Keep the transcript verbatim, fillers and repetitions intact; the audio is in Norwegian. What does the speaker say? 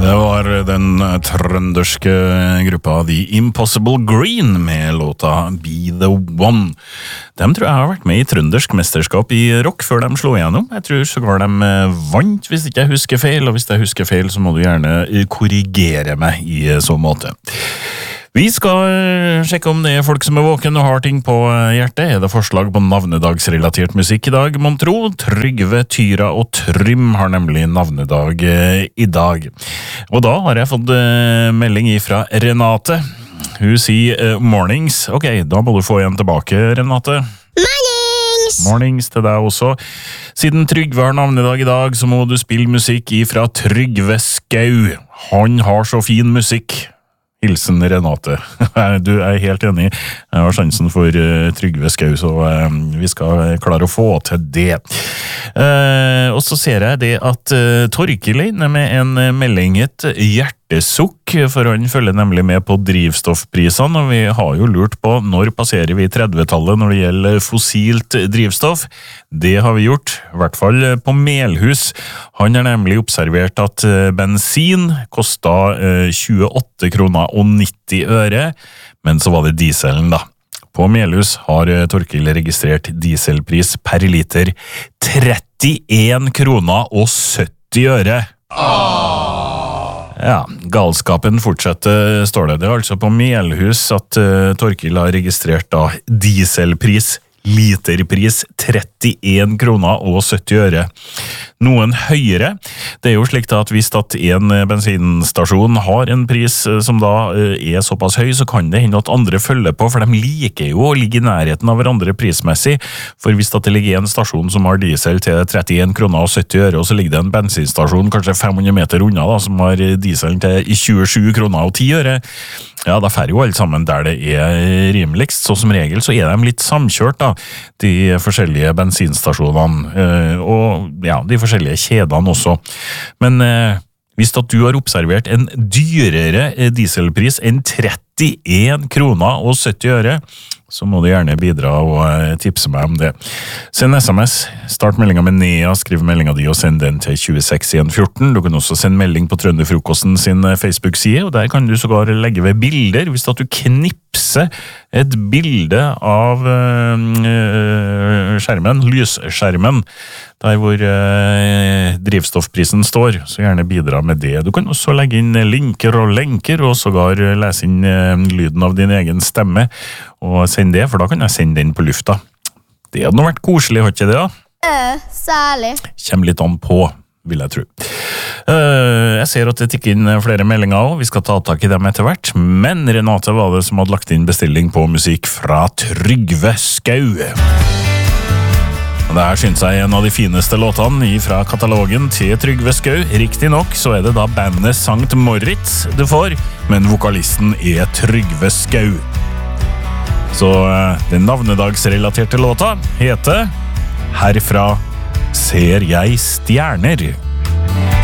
Det var den trønderske gruppa The Impossible Green med låta Be The One. De tror jeg har vært med i trøndersk mesterskap i rock før de slo igjennom. Jeg tror så var de vant, hvis ikke jeg husker feil, og hvis jeg husker feil så må du gjerne korrigere meg i så måte. Vi skal sjekke om det er folk som er våken og har ting på hjertet. Er det forslag på navnedagsrelatert musikk i dag, mon tro? Trygve, Tyra og Trym har nemlig navnedag i dag. Og da har jeg fått melding fra Renate. Hun sier mornings. Ok, da må du få igjen tilbake, Renate. Mornings! Mornings til deg også. Siden Trygve har navnedag i dag, så må du spille musikk ifra Trygve Skau. Han har så fin musikk. Hilsen Renate. Du er helt enig. Jeg har sjansen for uh, Trygve Skau, så uh, vi skal klare å få til det. Uh, og så ser jeg det at uh, Torkil er med en melding, et hjertesukk, for han følger nemlig med på drivstoffprisene, og vi har jo lurt på når passerer vi trettitallet når det gjelder fossilt drivstoff. Det har vi gjort, i hvert fall på Melhus. Han har nemlig observert at bensin kostet tjueåtte kroner og nitti øre, men så var det dieselen da. På Melhus har Torkil registrert dieselpris per liter trettien kroner og sytti øre. Ja, galskapen fortsetter, står det. Det er altså på Melhus at uh, Torkil har registrert da dieselpris, literpris trettien kroner og sytti øre. Noen høyere. Det er jo slik at hvis at en bensinstasjon har en pris som da er såpass høy, så kan det hende at andre følger på, for de liker jo å ligge i nærheten av hverandre prismessig. For hvis at det ligger en stasjon som har diesel til trettien kroner og sytti øre, og så ligger det en bensinstasjon kanskje fem hundre meter unna da, som har dieselen til tjuesju kroner og ti øre, ja, da fer jo alle sammen der det er rimeligst. Så som regel så er de litt samkjørt da, de forskjellige bensinstasjonene, og ja, de forskjellige kjedene også. Men eh, hvis at du har observert en dyrere dieselpris enn trettien kroner og sytti øre, så må du gjerne bidra og tipse meg om det. Send sms, start meldinga med Nea, skriv meldinga di og send den til tjueseks en fjorten. Du kan også sende melding på Trønderfrokosten sin Facebook-side, og der kan du sågar legge ved bilder. Hvis at du knipser et bilde av øh, skjermen, lysskjermen, der hvor øh, drivstoffprisen står, så gjerne bidra med det. Du kan også legge inn linker og lenker, og sågar lese inn øh, lyden av din egen stemme, og send det, for da kan jeg sende den på lufta. Det hadde nå vært koselig, har ikke det da? Øh, særlig. Kjem litt an på, vil jeg tro. Uh, jeg ser at det tikker inn flere meldinger også, vi skal ta tak i dem etter hvert, men Renate var det som hadde lagt inn bestilling på musikk fra Trygve Skau. Det her synes jeg en av de fineste låtene fra katalogen til Trygve Skau. Riktig nok så er det da bandet Sankt Moritz du får, men vokalisten er Trygve Skau. Så den navnedagsrelaterte låta heter Herfra ser jeg stjerner.